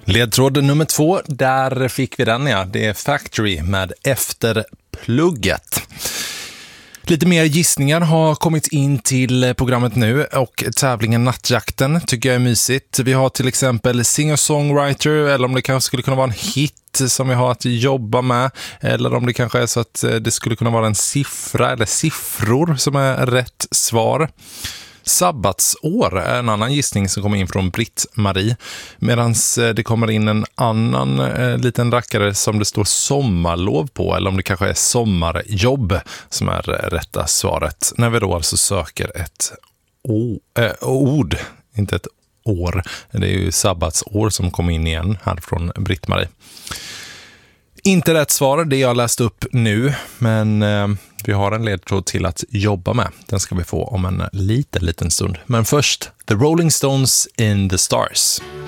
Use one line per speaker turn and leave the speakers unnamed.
Ledtråd nummer 2, där fick vi den, ja. Det är Factory med Efterplugget. Lite mer gissningar har kommit in till programmet nu och tävlingen Nattjakten tycker jag är mysigt. Vi har till exempel singer-songwriter, eller om det kanske skulle kunna vara en hit som vi har att jobba med, eller om det kanske är så att det skulle kunna vara en siffra eller siffror som är rätt svar. Sabbatsår är en annan gissning som kommer in från Britt-Marie, medan det kommer in en annan liten rackare som det står sommarlov på, eller om det kanske är sommarjobb som är rätta svaret. När vi då alltså söker ett ord, inte ett år. Det är ju sabbatsår som kommer in igen här från Britt-Marie. Inte rätt svar, det jag läst upp nu, men vi har en ledtråd till att jobba med. Den ska vi få om en liten stund. Men först, The Rolling Stones in the Stars.